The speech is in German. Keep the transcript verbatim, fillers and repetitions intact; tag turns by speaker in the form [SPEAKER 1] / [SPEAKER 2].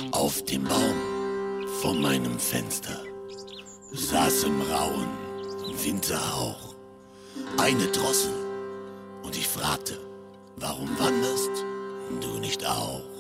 [SPEAKER 1] Auf dem Baum vor meinem Fenster saß im rauen Winterhauch eine Drossel und ich fragte, warum wanderst du nicht auch?